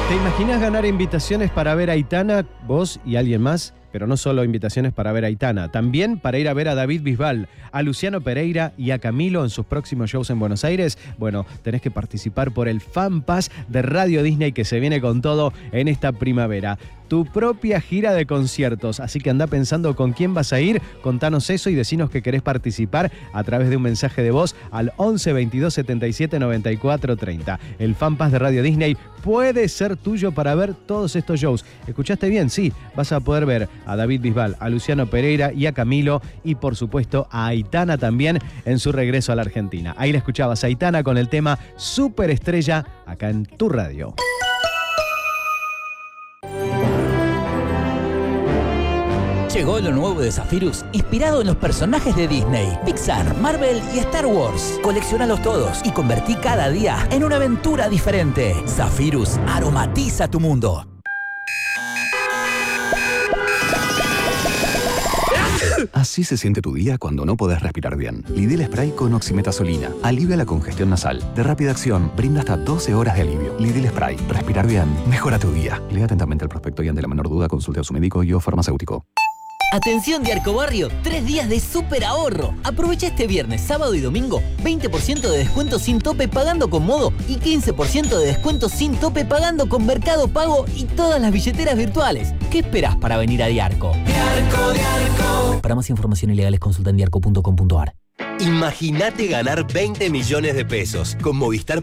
¿Te imaginas ganar invitaciones para ver a Aitana, vos y alguien más? Pero no solo invitaciones para ver a Aitana, también para ir a ver a David Bisbal, a Luciano Pereira y a Camilo en sus próximos shows en Buenos Aires. Bueno, tenés que participar por el Fan Pass de Radio Disney que se viene con todo en esta primavera. Tu propia gira de conciertos, así que anda pensando con quién vas a ir, contanos eso y decinos que querés participar a través de un mensaje de voz al 11 22 77 94 30. El Fan Pass de Radio Disney puede ser tuyo para ver todos estos shows. ¿Escuchaste bien? Sí, vas a poder ver a David Bisbal, a Luciano Pereira y a Camilo y por supuesto a Aitana también en su regreso a la Argentina. Ahí la escuchabas, Aitana, con el tema Superestrella acá en tu radio. Llegó lo nuevo de Zephyrus, inspirado en los personajes de Disney, Pixar, Marvel y Star Wars. Colecciónalos todos y convertí cada día en una aventura diferente. Zephyrus aromatiza tu mundo. Así se siente tu día cuando no podés respirar bien. Lidl Spray con oximetazolina alivia la congestión nasal. De rápida acción, brinda hasta 12 horas de alivio. Lidl Spray. Respirar bien mejora tu día. Lea atentamente el prospecto y ante la menor duda consulte a su médico y o farmacéutico. Atención de Arcobarrio, 3 días de súper ahorro. Aprovecha este viernes, sábado y domingo, 20% de descuento sin tope pagando con Modo y 15% de descuento sin tope pagando con Mercado Pago y todas las billeteras virtuales. ¿Qué esperás para venir a Diarco? Diarco. Para más información y legales consulta en diarco.com.ar. Imagínate ganar 20 millones de pesos. Con Movistar